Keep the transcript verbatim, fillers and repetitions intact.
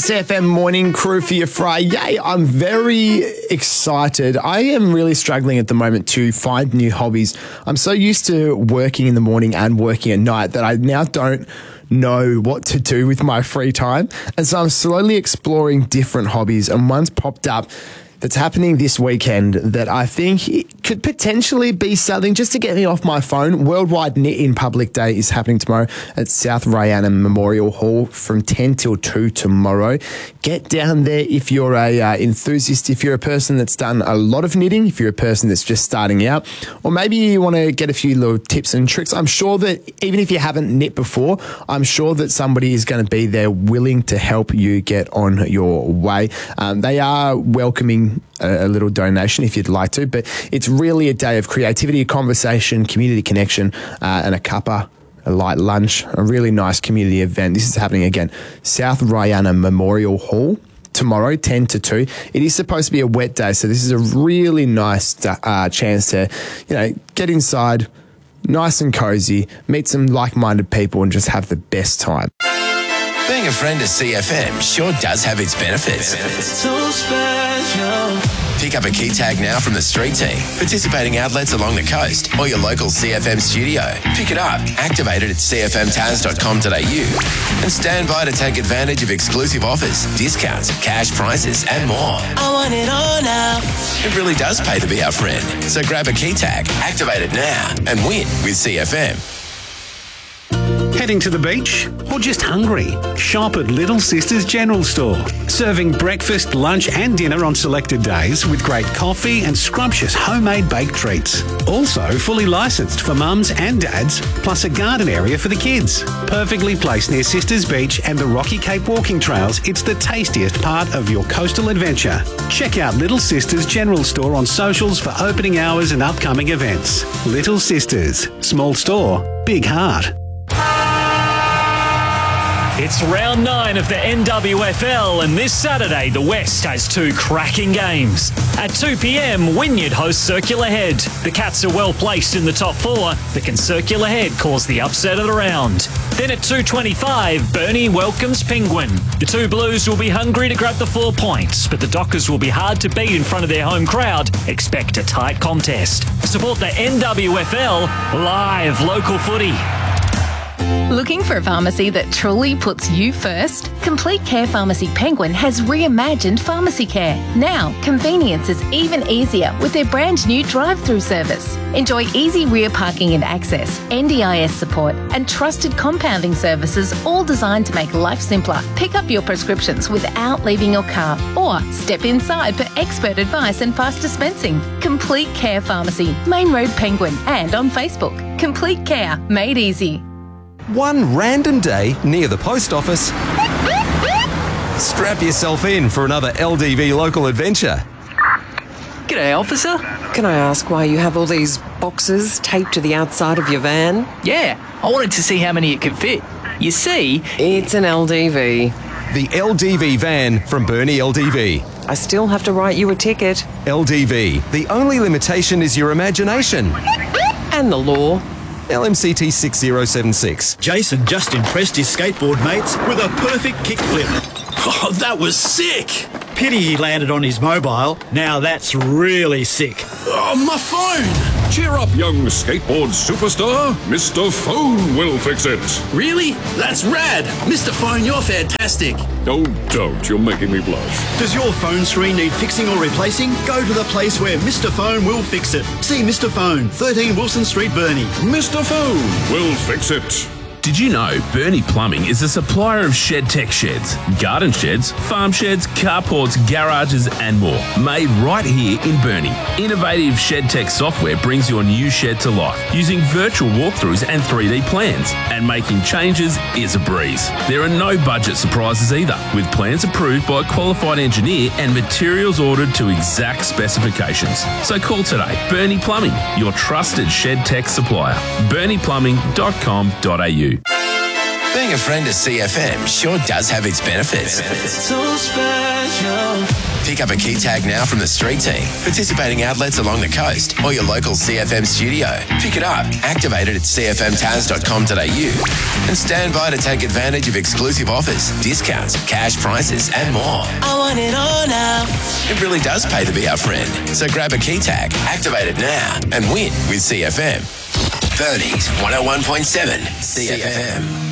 C F M Morning Crew for your Friday. I'm very excited. I am really struggling at the moment to find new hobbies. I'm so used to working in the morning and working at night that I now don't know what to do with my free time. And so I'm slowly exploring different hobbies, and one's popped up that's happening this weekend that I think it could potentially be something just to get me off my phone. Worldwide Knit in Public Day is happening tomorrow at South Ryanna Memorial Hall from ten till two tomorrow. Get down there if you're a uh, enthusiast, if you're a person that's done a lot of knitting, if you're a person that's just starting out, or maybe you want to get a few little tips and tricks. I'm sure that even if you haven't knit before, I'm sure that somebody is going to be there willing to help you get on your way. Um, they are welcoming a little donation if you'd like to, but it's really a day of creativity, conversation, community connection, uh, and a cuppa, a light lunch, a really nice community event. This is happening again, South Ryanna Memorial Hall tomorrow, ten to two. It is supposed to be a wet day, so this is a really nice uh, chance to, you know, get inside, nice and cozy, meet some like-minded people, and just have the best time. Being a friend of C F M sure does have its benefits. So special. Pick up a key tag now from the street team, participating outlets along the coast, or your local C F M studio. Pick it up, activate it at c f m taz dot com dot a u, and stand by to take advantage of exclusive offers, discounts, cash prizes, and more. I want it all now. It really does pay to be our friend. So grab a key tag, activate it now, and win with C F M. Heading to the beach or just hungry? Shop at Little Sisters General Store. Serving breakfast, lunch and dinner on selected days with great coffee and scrumptious homemade baked treats. Also fully licensed for mums and dads, plus a garden area for the kids. Perfectly placed near Sisters Beach and the Rocky Cape walking trails, it's the tastiest part of your coastal adventure. Check out Little Sisters General Store on socials for opening hours and upcoming events. Little Sisters. Small store, big heart. It's round nine of the N W F L, and this Saturday the West has two cracking games. At two p m, Wynyard hosts Circular Head. The Cats are well placed in the top four, but can Circular Head cause the upset of the round? Then at two twenty-five, Burnie welcomes Penguin. The two Blues will be hungry to grab the four points, but the Dockers will be hard to beat in front of their home crowd. Expect a tight contest. Support the N W F L, live local footy. Looking for a pharmacy that truly puts you first? Complete Care Pharmacy Penguin has reimagined pharmacy care. Now, convenience is even easier with their brand new drive-through service. Enjoy easy rear parking and access, N D I S support, and trusted compounding services, all designed to make life simpler. Pick up your prescriptions without leaving your car, or step inside for expert advice and fast dispensing. Complete Care Pharmacy, Main Road Penguin, and on Facebook. Complete Care, made easy. One random day near the post office, strap yourself in for another L D V local adventure. G'day, officer. Can I ask why you have all these boxes taped to the outside of your van? Yeah, I wanted to see how many it could fit. You see... It's an L D V. The L D V van from Burnie L D V. I still have to write you a ticket. L D V. The only limitation is your imagination. And the law. L M C T six zero seven six. Jason just impressed his skateboard mates with a perfect kickflip. Oh, that was sick! Pity he landed on his mobile. Now that's really sick. Oh, my phone! Cheer up, young skateboard superstar. Mister Phone will fix it. Really? That's rad! Mister Phone, you're fantastic. Oh, don't. You're making me blush. Does your phone screen need fixing or replacing? Go to the place where Mister Phone will fix it. See Mister Phone, thirteen Wilson Street, Burnie. Mister Phone will fix it. Did you know Burnie Plumbing is a supplier of shed tech sheds, garden sheds, farm sheds, carports, garages and more, made right here in Burnie. Innovative shed tech software brings your new shed to life using virtual walkthroughs and three D plans, and making changes is a breeze. There are no budget surprises either, with plans approved by a qualified engineer and materials ordered to exact specifications. So call today. Burnie Plumbing, your trusted shed tech supplier. burnie plumbing dot com dot a u. Being a friend of C F M sure does have its benefits. So special. Pick up a key tag now from the street team, participating outlets along the coast or your local C F M studio. Pick it up, activate it at c f m taz dot com dot a u and stand by to take advantage of exclusive offers, discounts, cash prizes and more. I want it all now. It really does pay to be our friend. So grab a key tag, activate it now and win with C F M. Bernie's one oh one point seven C F M.